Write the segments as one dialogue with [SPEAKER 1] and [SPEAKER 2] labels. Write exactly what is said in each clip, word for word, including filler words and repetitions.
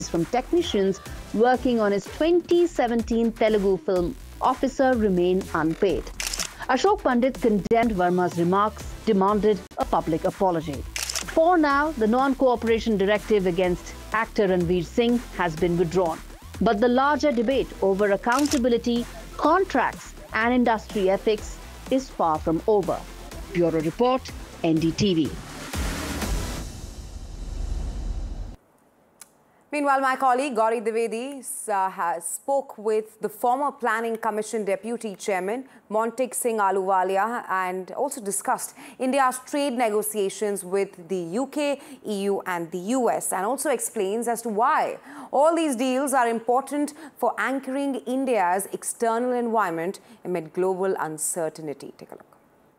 [SPEAKER 1] from technicians working on his twenty seventeen Telugu film Officer remain unpaid. Ashok Pandit condemned Verma's remarks, demanded a public apology. For now, the non-cooperation directive against actor Ranveer Singh has been withdrawn. But the larger debate over accountability, contracts and industry ethics is far from over. Bureau Report, N D T V.
[SPEAKER 2] Meanwhile, my colleague Gauri Dwivedi uh, has spoke with the former Planning Commission Deputy Chairman Montek Singh Ahluwalia and also discussed India's trade negotiations with the U K, E U and the U S, and also explains as to why all these deals are important for anchoring India's external environment amid global uncertainty. Take a look.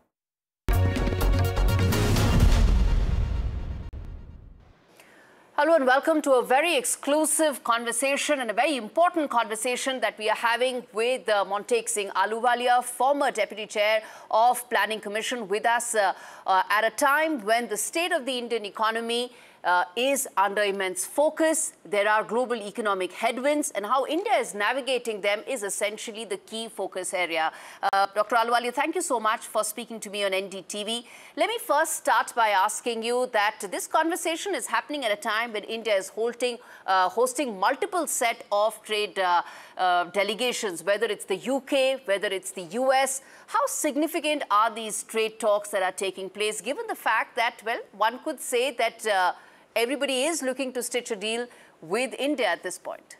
[SPEAKER 3] Hello and welcome to a very exclusive conversation and a very important conversation that we are having with uh, Montek Singh Ahluwalia, former Deputy Chair of Planning Commission, with us uh, uh, at a time when the state of the Indian economy Uh, is under immense focus. There are global economic headwinds, and how India is navigating them is essentially the key focus area. Uh, Doctor Ahluwalia, thank you so much for speaking to me on N D T V. Let me first start by asking you that this conversation is happening at a time when India is holding, uh, hosting multiple set of trade uh, uh, delegations, whether it's the U K, whether it's the U S. How significant are these trade talks that are taking place, given the fact that, well, one could say that uh, everybody is looking to stitch a deal with India at this point?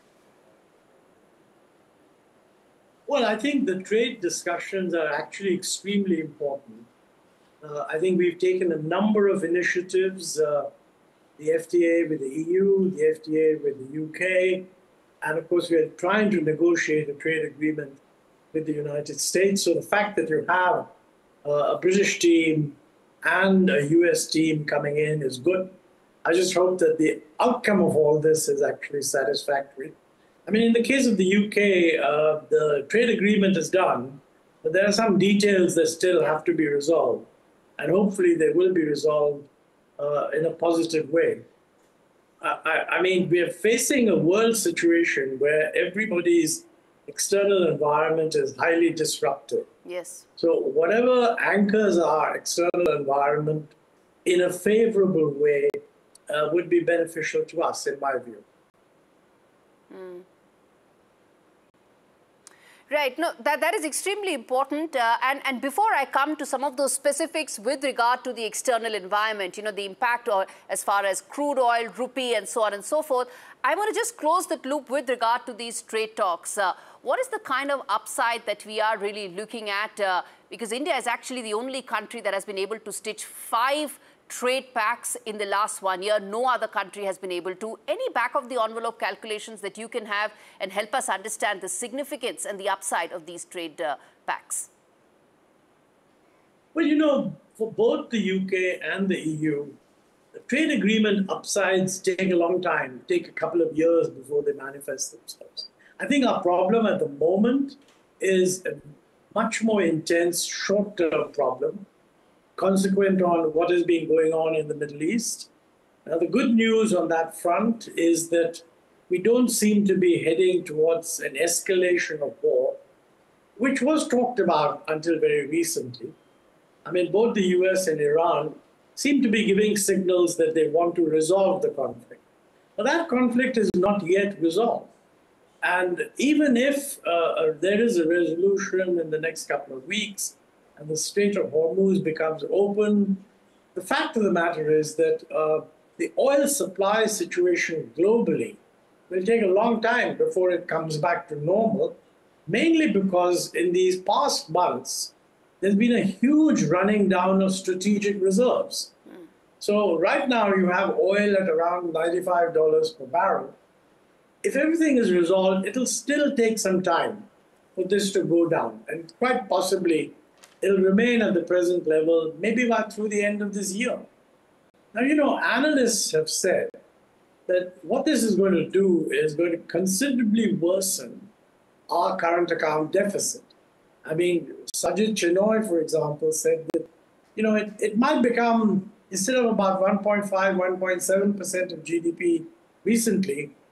[SPEAKER 4] Well, I think the trade discussions are actually extremely important. Uh, I think we've taken a number of initiatives, uh, the F T A with the E U, the F T A with the U K, and of course we're trying to negotiate a trade agreement with the United States. So the fact that you have uh, a British team and a U S team coming in is good. I just hope that the outcome of all this is actually satisfactory. I mean, in the case of the U K, uh, the trade agreement is done, but there are some details that still have to be resolved. And hopefully they will be resolved uh, in a positive way. I, I, I mean, we're facing a world situation where everybody's external environment is highly disruptive.
[SPEAKER 3] Yes.
[SPEAKER 4] So whatever anchors our external environment in a favorable way Uh, would be beneficial to us, in my view.
[SPEAKER 3] Mm. Right. No, that, that is extremely important. Uh, and, and before I come to some of those specifics with regard to the external environment, you know, the impact or as far as crude oil, rupee, and so on and so forth, I want to just close that loop with regard to these trade talks. Uh, what is the kind of upside that we are really looking at? Uh, because India is actually the only country that has been able to stitch five trade pacts in the last one year. No other country has been able to. Any back of the envelope calculations that you can have and help us understand the significance and the upside of these trade uh, pacts?
[SPEAKER 4] Well, you know, for both the U K and the E U, the trade agreement upsides take a long time, take a couple of years before they manifest themselves. I think our problem at the moment is a much more intense short-term problem, consequent on what has been going on in the Middle East. Now, the good news on that front is that we don't seem to be heading towards an escalation of war, which was talked about until very recently. I mean, both the U S and Iran seem to be giving signals that they want to resolve the conflict. But that conflict is not yet resolved. And even if uh, there is a resolution in the next couple of weeks, and the Strait of Hormuz becomes open, the fact of the matter is that uh, the oil supply situation globally will take a long time before it comes back to normal, mainly because in these past months, there's been a huge running down of strategic reserves. Mm. So right now you have oil at around ninety-five dollars per barrel. If everything is resolved, it'll still take some time for this to go down, and quite possibly it'll remain at the present level, maybe about through the end of this year. Now, you know, analysts have said that what this is going to do is going to considerably worsen our current account deficit. I mean, Sajid Chinoy, for example, said that, you know, it, it might become, instead of about one point five, one point seven percent of G D P recently,